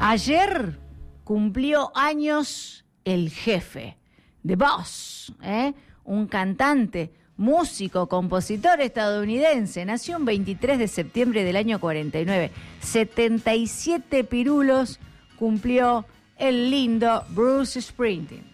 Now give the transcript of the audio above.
Ayer cumplió años el jefe, The Boss, un cantante, músico, compositor estadounidense. Nació un 23 de septiembre del año 49. 77 pirulos cumplió el lindo Bruce Springsteen.